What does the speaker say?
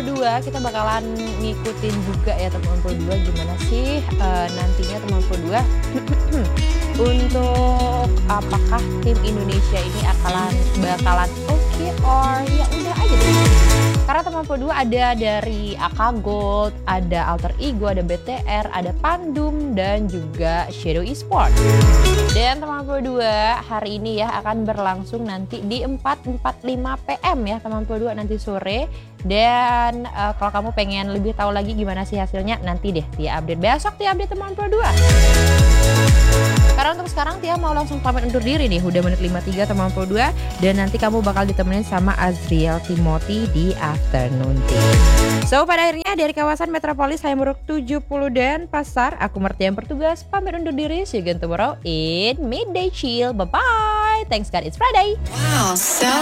Pro 2 kita bakalan ngikutin juga ya teman Pro 2 gimana sih nantinya teman Pro 2 untuk apakah tim Indonesia ini bakalan oke or ya udah aja deh. Karena teman Pro 2 ada dari AK Gold, ada Alter Ego, ada BTR, ada Pandum dan juga Shadow Esports. Dan teman Pro 2 hari ini ya akan berlangsung nanti di 4.45 PM ya teman Pro 2 nanti sore. Dan kalau kamu pengen lebih tahu lagi gimana sih hasilnya, nanti deh Tia update besok, Tia update teman Pro 2. Karena untuk sekarang Tia mau langsung pamit undur diri nih, udah menit 53 teman Pro 2. Dan nanti kamu bakal ditemenin sama Azriel Timothy di afternoon tea. So pada akhirnya dari kawasan Metropolis Hayamuruk 70 dan Pasar, aku Martia yang bertugas pamit undur diri. See you again tomorrow in Midday Chill. Bye bye. Thanks God it's Friday. Wow, so